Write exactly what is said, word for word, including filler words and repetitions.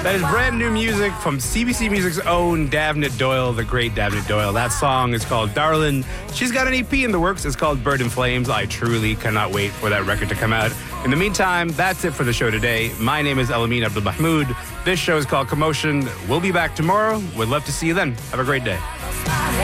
That is brand new music from C B C Music's own Davnit Doyle, the great Davnit Doyle. That song is called Darlin'. She's got an E P in the works. It's called Bird in Flames. I truly cannot wait for that record to come out. In the meantime, that's it for the show today. My name is Elamin Abdul Mahmoud. This show is called Commotion. We'll be back tomorrow. We'd love to see you then. Have a great day.